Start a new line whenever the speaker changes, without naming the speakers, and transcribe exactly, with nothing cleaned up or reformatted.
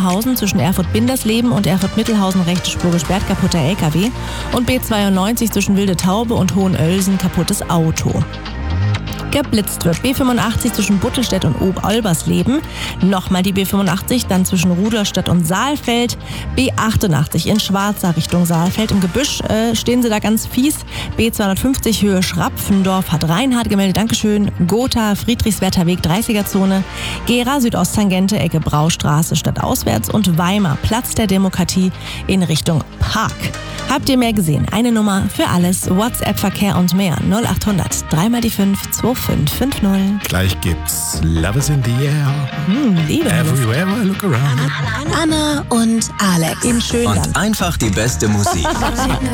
Oberhausen zwischen Erfurt-Bindersleben und Erfurt-Mittelhausen rechte Spur gesperrt, kaputter L K W. Und B zweiundneunzig zwischen Wilde Taube und Hohenölsen, kaputtes Auto. Geblitzt wird B fünfundachtzig zwischen Buttelstedt und Oberolbersleben. Nochmal die B fünfundachtzig, dann zwischen Rudolstadt und Saalfeld. B achtundachtzig in Schwarza Richtung Saalfeld. Im Gebüsch äh, stehen sie da ganz fies. B zweihundertfünfzig Höhe Schrapfendorf hat Reinhard gemeldet. Dankeschön. Gotha, Friedrichswerther Weg, dreißiger-Zone. Gera, Südosttangente, Ecke Braustraße stadtauswärts. Und Weimar, Platz der Demokratie in Richtung Park. Habt ihr mehr gesehen? Eine Nummer für alles. WhatsApp-Verkehr und mehr. null achthundert, dreimal die fünf, zwei fünf fünf null.
Gleich gibt's Love is in the air.
Hm, liebe
Everywhere I look around.
Anna und Alex.
Im Schönland.
Und einfach die beste Musik.